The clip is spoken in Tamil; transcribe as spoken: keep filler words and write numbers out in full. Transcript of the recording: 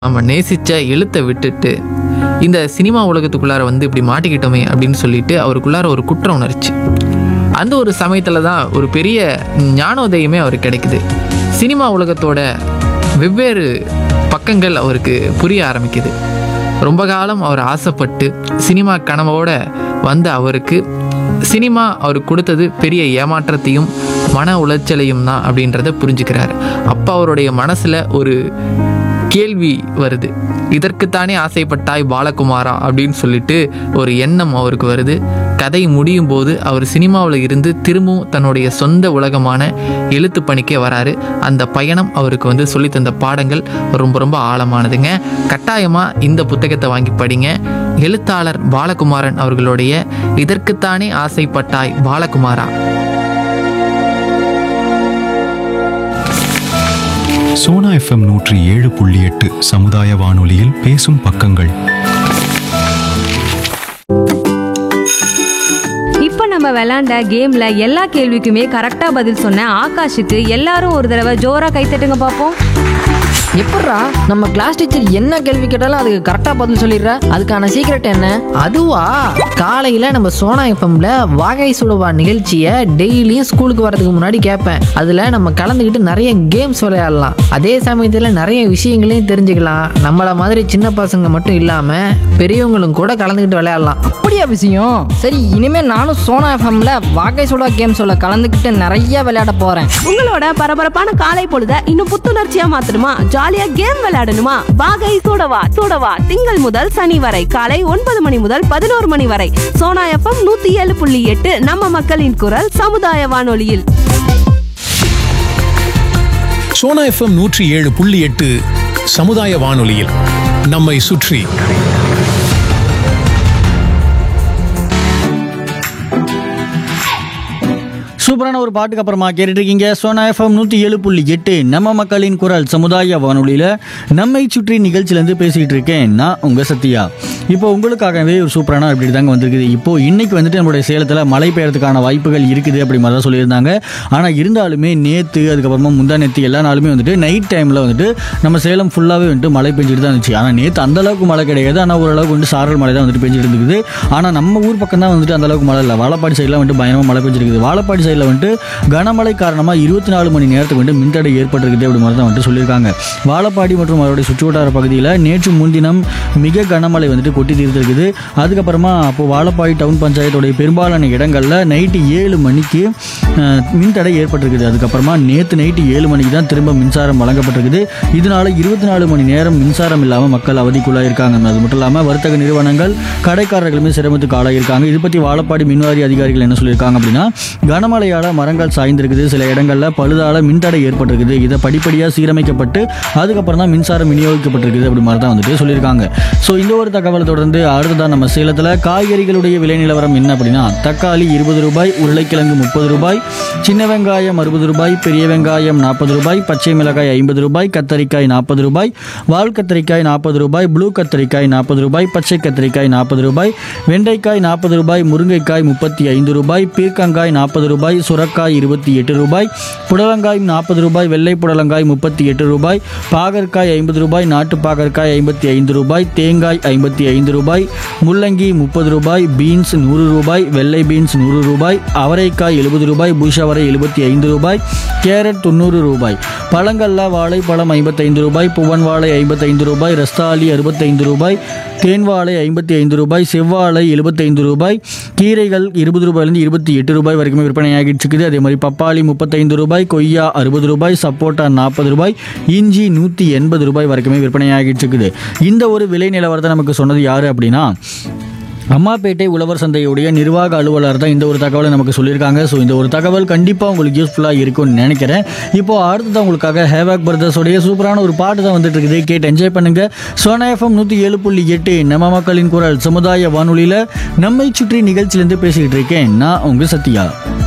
நம்ம நேசித்த எழுத்தை விட்டுட்டு இந்த சினிமா உலகத்துக்குள்ளார வந்து இப்படி மாட்டிக்கிட்டோமே அப்படின்னு சொல்லிட்டு அவருக்குள்ளார ஒரு குற்ற உணர்ச்சி. அந்த ஒரு சமயத்தில் தான் ஒரு பெரிய ஞானோதயமே அவருக்கு கிடைக்குது. சினிமா உலகத்தோட வெவ்வேறு பக்கங்கள் அவருக்கு புரிய ஆரம்பிக்குது. ரொம்ப காலம் அவர் ஆசைப்பட்டு சினிமா கனவோட வந்த அவருக்கு சினிமா அவருக்கு கொடுத்தது பெரிய ஏமாற்றத்தையும் மன உளைச்சலையும் தான் அப்படின்றத புரிஞ்சுக்கிறாரு. அப்போ அவருடைய மனசில் ஒரு கேள்வி வருது. இதற்குத்தானே ஆசைப்பட்டாய் பாலகுமாரா அப்படின்னு சொல்லிட்டு ஒரு எண்ணம் அவருக்கு வருது. கதை முடியும் போது அவர் சினிமாவில் இருந்து திரும்பவும் தன்னுடைய சொந்த உலகமான எழுத்து பணிக்கே வராரு. அந்த பயணம் அவருக்கு வந்து சொல்லித்தந்த பாடங்கள் ரொம்ப ரொம்ப ஆழமானதுங்க. கட்டாயமாக இந்த புத்தகத்தை வாங்கி படிங்க. எழுத்தாளர் பாலகுமாரன் அவர்களுடைய இதற்குத்தானே ஆசைப்பட்டாய் பாலகுமாரா. சோனா எஃப்எம் நூற்றி ஏழு புள்ளி எட்டு சமுதாய வானொலியில் பேசும் பக்கங்கள். இப்போ நம்ம விளையாண்ட கேம்ல எல்லா கேள்விக்குமே கரெக்டா பதில் சொன்ன ஆகாஷுக்கு எல்லாரும் ஒரு தடவை ஜோரா கைத்தட்டுங்க பார்ப்போம். எப்பட்றா நம்ம கிளாஸ் டீச்சர் என்ன கேள்வி கேட்டாலும் அதுக்கு கரெக்டாக பதில் சொல்லிடுற? அதுக்கான சீக்ரெட் என்ன? அதுவா, காலையில் நம்ம சோனா எஃப்எம்ல வாகை சுடுவா நிகழ்ச்சியை டெய்லியும் ஸ்கூலுக்கு வரதுக்கு முன்னாடி கேட்பேன். அதில் நம்ம கலந்துக்கிட்டு நிறைய கேம்ஸ் விளையாடலாம். அதே சமயத்தில் நிறைய விஷயங்களையும் தெரிஞ்சுக்கலாம். நம்மளை மாதிரி சின்ன பசங்க மட்டும் இல்லாமல் பெரியவங்களும் கூட கலந்துக்கிட்டு விளையாடலாம். அப்படியா விஷயம்? சரி, இனிமேல் நானும் சோனா எஃப்எம்ல வாகை சுடா கேம்ஸோட கலந்துக்கிட்டு நிறைய விளையாட போகிறேன். உங்களோட பரபரப்பான காலை பொழுத இன்னும் புத்துணர்ச்சியா மாத்தணுமா? ஜாலியா கேம் விளையாடணுமா? வாகை சூடவா சூடவா திங்கள் முதல் சனி வரை காலை ஒன்பது மணி முதல் பதினோரு மணி வரை சோனா எஃப்எம் நூத்தி ஏழு புள்ளி எட்டு நம்ம மக்களின் குரல் சமுதாய வானொலியில். சோனா எஃப்எம் நூற்றி ஏழு புள்ளி எட்டு சமுதாய வானொலியில் நம்மை சுற்றி. சூப்பரான ஒரு பாட்டுக்கு அப்புறமா கேட்டுட்டு இருக்கீங்க சோனா எஃப்எம் நூற்றி ஏழு புள்ளி எட்டு நம்ம மக்களின் குரல் சமுதாய வானொலியில் நம்மை சுற்றி நிகழ்ச்சியிலேருந்து பேசிகிட்டு இருக்கேன் நான் உங்கள் சத்யா. இப்போ உங்களுக்காகவே ஒரு சூப்பரான அப்படி தாங்க வந்திருக்குது. இப்போது இன்றைக்கி வந்துட்டு நம்மளுடைய சேலத்தில் மழை பெய்யறதுக்கான வாய்ப்புகள் இருக்குது அப்படி மாதிரி தான் சொல்லியிருந்தாங்க. ஆனால் இருந்தாலுமே நேற்று அதுக்கப்புறமா முந்தா நேற்று எல்லா நாளுமே வந்துட்டு நைட் டைமில் வந்துட்டு நம்ம சேலம் ஃபுல்லாகவே வந்துட்டு மழை பெஞ்சிட்டு தான் இருந்துச்சு. ஆனால் நேற்று அந்தளவுக்கு மழை கிடையாது. ஆனால் ஓரளவுக்கு வந்துட்டு சாரல் மழை தான் வந்துட்டு பெஞ்சிட்டு இருந்துக்குது. ஆனால் நம்ம ஊர் பக்கம் தான் வந்துட்டு அந்தளவுக்கு மழை இல்லை. வாழப்பாடி சைடில் வந்துட்டு பயங்கரமாக மழை பெஞ்சிருக்குது. வாழப்பாடி சைடில் வந்துட்டு கனமழை காரணமாக இருபத்தி நாலு மணி நேரத்துக்கு வந்து மின்தடை ஏற்பட்டிருக்குது அப்படி மாதிரி தான் வந்துட்டு சொல்லியிருக்காங்க. வாழப்பாடி மற்றும் அவருடைய சுற்றுவட்டார பகுதியில் நேற்று முன்தினம் மிக கனமழை வந்துட்டு கொட்டி தீர்த்திருக்குது. அதுக்கப்புறமா அப்போ வாழப்பாடி டவுன் பஞ்சாயத்துடைய பெரும்பாலான இடங்களில் நைட்டு ஏழு மணிக்கு மின்தடை ஏற்பட்டிருக்குது. அதுக்கப்புறமா நேற்று நைட்டு ஏழு மணிக்கு தான் திரும்ப மின்சாரம் வழங்கப்பட்டிருக்குது. இதனால இருபத்தி நாலு மணி நேரம் மின்சாரம் இல்லாமல் மக்கள் அவதிக்குள்ளாக இருக்காங்க. அது மட்டும் இல்லாமல் வர்த்தக நிறுவனங்கள் கடைக்காரர்களுமே சிரமத்துக்கு ஆளாகியிருக்காங்க. இது பற்றி வாழப்பாடி மின்வாரி அதிகாரிகள் என்ன சொல்லியிருக்காங்க அப்படின்னா, கனமழையால் மரங்கள் சாய்ந்திருக்குது, சில இடங்களில் பழுதால மின்தடை ஏற்பட்டிருக்குது. இதை படிப்படியாக சீரமைக்கப்பட்டு அதுக்கப்புறம் தான் மின்சாரம் விநியோகிக்கப்பட்டிருக்குது அப்படி மாதிரி தான் வந்துட்டு சொல்லியிருக்காங்க. ஸோ இந்த ஒரு தகவலை தொடர்ந்து அடுத்ததான் நம்ம சேலத்தில் காய்கறிகளுடைய விலை நிலவரம் என்ன அப்படின்னா, தக்காளி இருபது ரூபாய், உருளைக்கிழங்கு முப்பது ரூபாய், சின்ன வெங்காயம் அறுபது ரூபாய், பெரிய வெங்காயம் நாற்பது ரூபாய், பச்சை மிளகாய் ஐம்பது ரூபாய், கத்தரிக்காய் நாற்பது ரூபாய், வால் கத்தரிக்காய் நாற்பது ரூபாய், ப்ளூ கத்தரிக்காய் நாற்பது ரூபாய், பச்சை கத்தரிக்காய் நாற்பது ரூபாய், வெண்டைக்காய் நாற்பது ரூபாய், முருங்கைக்காய் முப்பத்தி ஐந்து ரூபாய், பீர்க்கங்காய் நாற்பது ரூபாய், சுரக்காய் இருபத்தி எட்டு ரூபாய், புடலங்காய் நாற்பது ரூபாய், வெள்ளை புடலங்காய் முப்பத்தி எட்டு ரூபாய், பாகற்காய் ஐம்பது ரூபாய், நாட்டு பாகற்காய் ஐம்பத்தி ஐந்து ரூபாய், தேங்காய் ஐம்பத்தி ஐந்து ரூபாய், முள்ளங்கி முப்பது ரூபாய், பீன்ஸ் நூறு ரூபாய், வெள்ளை பீன்ஸ் நூறு ரூபாய், அவரைக்காய் எழுபது ரூபாய், பூஷவரை எழுபத்தி ஐந்து ரூபாய், கேரட் தொண்ணூறு ரூபாய், பழங்கள்ல வாழைப்பழம் ஐம்பத்தைந்து ரூபாய், புவன் வாழை ஐம்பத்தைந்து ரூபாய், ரஸ்தாலி அறுபத்தைந்து ரூபாய், தேன் வாழை ஐம்பத்தி ஐந்து ரூபாய், செவ்வாழை எழுபத்தைந்து ரூபாய், கீரைகள் இருபது ரூபாயிலிருந்து இருபத்தி எட்டு ரூபாய் வரைக்கும் விற்பனையாகிட்டு இருக்குது. அதே மாதிரி பப்பாளி முப்பத்தைந்து ரூபாய், கொய்யா அறுபது ரூபாய், சப்போட்டா நாற்பது ரூபாய், இஞ்சி நூற்றி எண்பது ரூபாய் வரைக்குமே விற்பனையாகிட்டு இருக்குது. இந்த ஒரு விலை நிலவரத்தை நமக்கு சொன்னது யாரு அப்படின்னா, அம்மாப்பேட்டை உழவர் சந்தையுடைய நிர்வாக அலுவலர் தான் இந்த ஒரு தகவலை நமக்கு சொல்லியிருக்காங்க. ஸோ இந்த ஒரு தகவல் கண்டிப்பாக உங்களுக்கு யூஸ்ஃபுல்லாக இருக்கும்னு நினைக்கிறேன். இப்போது அடுத்ததான் உங்களுக்காக ஹேவாக் பிரதர்ஸோடைய சூப்பரான ஒரு பாட்டு தான் வந்துட்டு இருக்குது. கேட்டு என்ஜாய் பண்ணுங்க. சோனா எஃப்எம் நூற்றி ஏழு புள்ளி எட்டு நம்ம மக்களின் குரல் சமுதாய வானொலியில் நம்மை சுற்றி நிகழ்ச்சியிலேருந்து பேசிக்கிட்டு இருக்கேன் நான் உங்கள் சத்யா.